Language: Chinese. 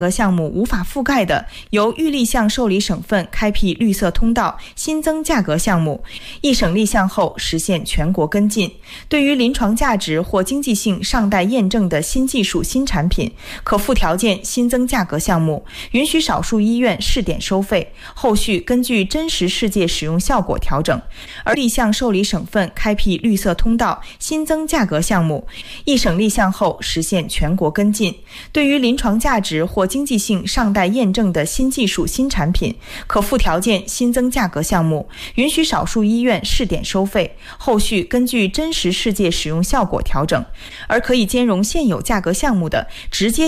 项目无法覆盖的，由预立项受理省份开辟绿色通道，新增价格项目，一省立项后实现全国跟进。对于临床价值或经济性尚待验证的新技术新产品，可附条件新增价格项目，允许少数医院试点收费，后续根据真实世界使用效果调整。而立项受理省份开辟绿色通道，新增价格项目，一省立项后实现全国跟进。对于临床价值或经济性尚待验证的新技术新产品，可附条件新增价格项目，允许少数医院试点收费，后续根据真实世界使用效果调整。而可以兼容现有价格项目的，直接